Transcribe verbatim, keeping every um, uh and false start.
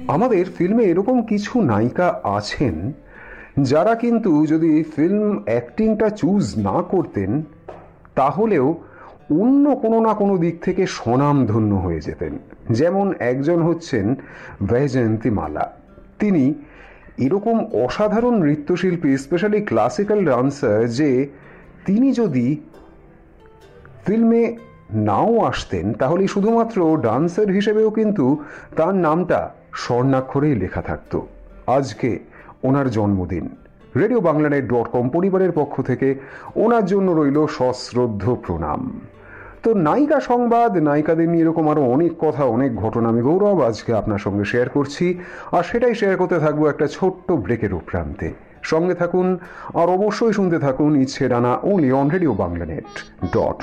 আমাদের ফিল্মে এরকম কিছু নায়িকা আছেন যারা কিন্তু যদি ফিল্ম অ্যাক্টিংটা চুজ না করতেন তাহলেও অন্য কোনো না কোনো দিক থেকে স্বনামধন্য হয়ে যেতেন। যেমন একজন হচ্ছেন বৈজয়ন্তী মালা। তিনি এরকম অসাধারণ নৃত্যশিল্পী, স্পেশালি ক্লাসিক্যাল ডান্সার, যে তিনি যদি ফিল্মে নাও আসতেন তাহলে শুধুমাত্র ডান্সার হিসেবেও কিন্তু তার নামটা স্বর্ণাক্ষরেই লেখা থাকতো। আজকে ওনার জন্মদিন। রেডিও বাংলানেট ডট কম পরিবারের পক্ষ থেকে ওনার জন্য রইল সশ্রদ্ধ প্রণাম। তো নায়িকা সংবাদ, নায়িকাদের নিয়ে এরকম আরও অনেক কথা, অনেক ঘটনা আমি গৌরব আজকে আপনার সঙ্গে শেয়ার করছি, আর সেটাই শেয়ার করতে থাকবো একটা ছোট্ট ব্রেকের প্রান্তে। সঙ্গে থাকুন আর অবশ্যই শুনতে থাকুন ইচ্ছে ডানা, ওনলি অন রেডিও বাংলানেট ডট